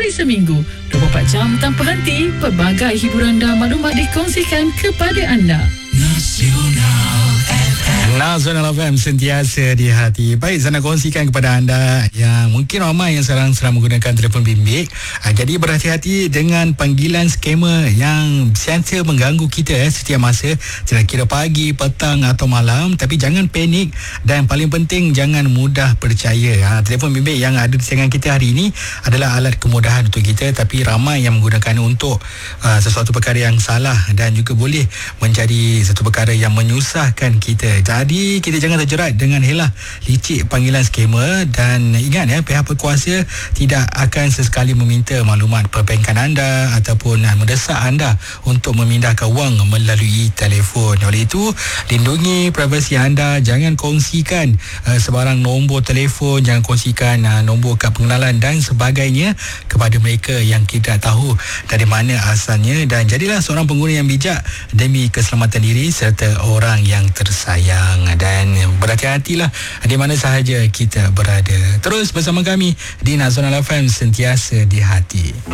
kali seminggu. 24 jam tanpa henti, pelbagai hiburan dan maklumat dikongsikan kepada anda. Nasional FM sentiasa di hati. Baik, saya nak kongsikan kepada anda yang mungkin ramai yang sekarang sedang menggunakan telefon bimbit. Jadi berhati-hati dengan panggilan skamer yang sentiasa mengganggu kita setiap masa, tidak kira pagi, petang atau malam. Tapi jangan panik dan paling penting jangan mudah percaya. Telefon bimbit yang ada di tangan kita hari ini adalah alat kemudahan untuk kita, tapi ramai yang menggunakan untuk sesuatu perkara yang salah dan juga boleh menjadi satu perkara yang menyusahkan kita. Jadi kita jangan terjerat dengan helah licik panggilan skamer, dan ingat pihak berkuasa tidak akan sesekali meminta maklumat perbankan anda ataupun mendesak anda untuk memindahkan wang melalui telefon. Oleh itu, lindungi privasi anda, jangan kongsikan sebarang nombor telefon, jangan kongsikan nombor kad pengenalan dan sebagainya kepada mereka yang tidak tahu dari mana asalnya, dan jadilah seorang pengguna yang bijak demi keselamatan diri serta orang yang tersayang. Dan berhati-hatilah di mana sahaja kita berada. Terus bersama kami di Nasional FM, sentiasa di hati.